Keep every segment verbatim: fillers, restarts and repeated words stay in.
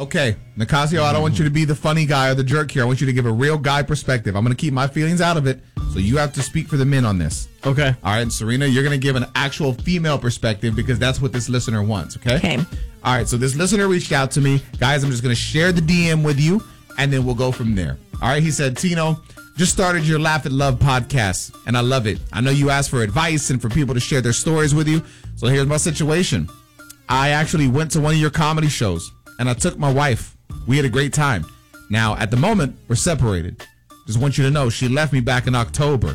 Okay, Nicasio, I don't want you to be the funny guy or the jerk here. I want you to give a real guy perspective. I'm going to keep my feelings out of it, so you have to speak for the men on this. Okay. All right, and Serena, you're going to give an actual female perspective because that's what this listener wants, okay? Okay. All right, so this listener reached out to me. Guys, I'm just going to share the D M with you, and then we'll go from there. All right, he said, Tino, just started your Laugh at Love podcast, and I love it. I know you asked for advice and for people to share their stories with you, so here's my situation. I actually went to one of your comedy shows, and I took my wife. We had a great time. Now, at the moment, we're separated. Just want you to know, she left me back in October,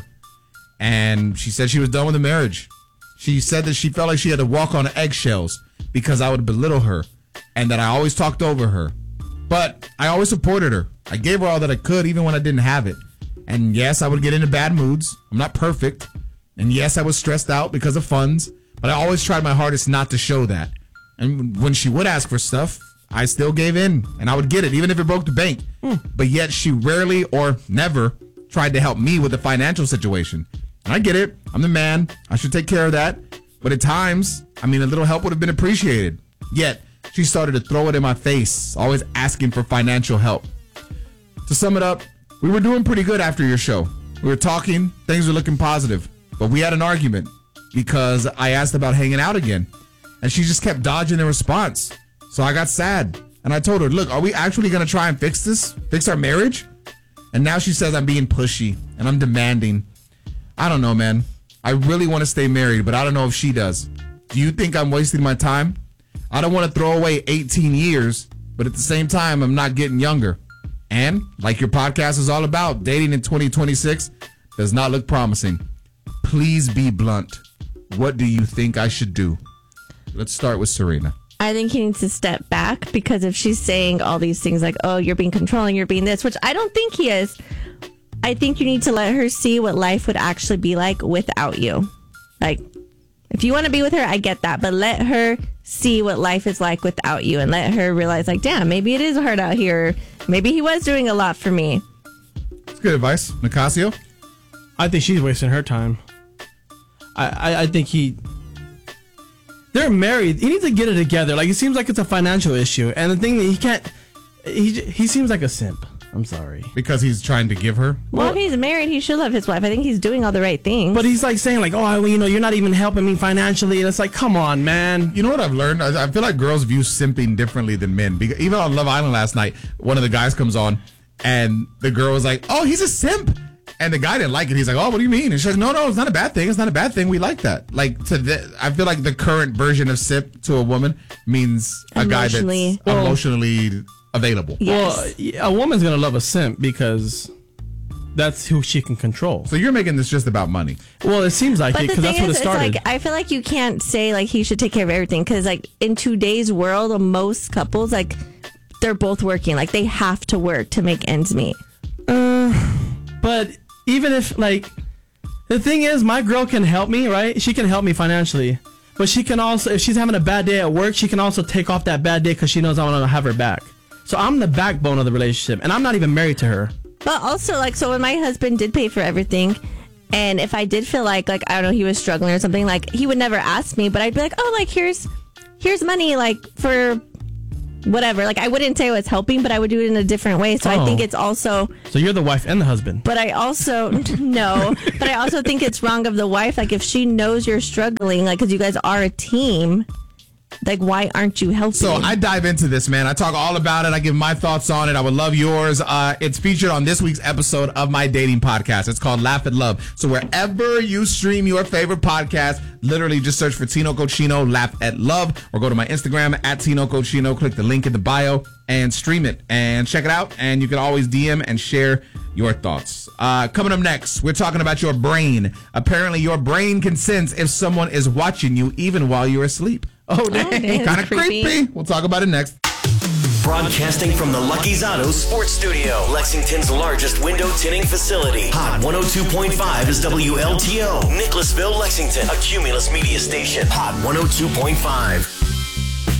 and she said she was done with the marriage. She said that she felt like she had to walk on eggshells because I would belittle her and that I always talked over her. But I always supported her. I gave her all that I could, even when I didn't have it. And yes, I would get into bad moods. I'm not perfect. And yes, I was stressed out because of funds, but I always tried my hardest not to show that. And when she would ask for stuff, I still gave in, and I would get it, even if it broke the bank. Mm. But yet she rarely or never tried to help me with the financial situation. And I get it. I'm the man. I should take care of that. But at times, I mean, a little help would have been appreciated. Yet she started to throw it in my face, always asking for financial help. To sum it up, we were doing pretty good after your show. We were talking. Things were looking positive. But we had an argument because I asked about hanging out again. And she just kept dodging the response. So I got sad. And I told her, look, are we actually going to try and fix this? Fix our marriage? And now she says I'm being pushy and I'm demanding. I don't know, man. I really want to stay married, but I don't know if she does. Do you think I'm wasting my time? I don't want to throw away eighteen years, but at the same time, I'm not getting younger. And like your podcast is all about, dating in twenty twenty-six does not look promising. Please be blunt. What do you think I should do? Let's start with Serena. I think he needs to step back because if she's saying all these things like, oh, you're being controlling, you're being this, which I don't think he is. I think you need to let her see what life would actually be like without you. Like, if you want to be with her, I get that. But let her see what life is like without you and let her realize, like, damn, maybe it is hard out here. Maybe he was doing a lot for me. That's good advice. Nicasio? I think she's wasting her time. I, I, I think he... They're married. He needs to get it together. Like, it seems like it's a financial issue. And the thing that he can't... He, he seems like a simp. I'm sorry. Because he's trying to give her? Well, well, if he's married, he should love his wife. I think he's doing all the right things. But he's like saying like, oh, well, you know, you're not even helping me financially. And it's like, come on, man. You know what I've learned? I, I feel like girls view simping differently than men. Because even on Love Island last night, one of the guys comes on and the girl was like, oh, he's a simp. And the guy didn't like it. He's like, oh, what do you mean? And she's like, no, no, it's not a bad thing. It's not a bad thing. We like that. Like, to the, I feel like the current version of simp to a woman means a guy that's well, emotionally available. Yes. Well, a woman's going to love a simp because that's who she can control. So you're making this just about money. Well, it seems like but it because that's what it started. Like, I feel like you can't say like he should take care of everything because like in today's world, most couples, like they're both working. Like they have to work to make ends meet. Uh, but even if like the thing is, my girl can help me, right? She can help me financially. But she can also, if she's having a bad day at work, she can also take off that bad day because she knows I want to have her back. So I'm the backbone of the relationship, and I'm not even married to her. But also, like, so when my husband did pay for everything, and if I did feel like, like, I don't know, he was struggling or something, like, he would never ask me, but I'd be like, oh, like, here's, here's money, like, for whatever. Like, I wouldn't say it was helping, but I would do it in a different way. So oh. I think it's also... So you're the wife and the husband. But I also... No. But I also think it's wrong of the wife. Like, if she knows you're struggling, like, because you guys are a team... Like, why aren't you helping? So I dive into this, man. I talk all about it. I give my thoughts on it. I would love yours. Uh, it's featured on this week's episode of my dating podcast. It's called Laugh at Love. So wherever you stream your favorite podcast, literally just search for Tino Cochino, Laugh at Love, or go to my Instagram at Tino Cochino. Click the link in the bio and stream it and check it out. And you can always D M and share your thoughts. Uh, coming up next, we're talking about your brain. Apparently, your brain can sense if someone is watching you even while you're asleep. Oh, dang. Oh, kind of creepy. creepy. We'll talk about it next. Broadcasting from the Lucky's Auto Sports Studio, Lexington's largest window tinting facility. Hot one oh two point five is W L T O. Nicholasville, Lexington, a Cumulus media station. Hot one oh two point five.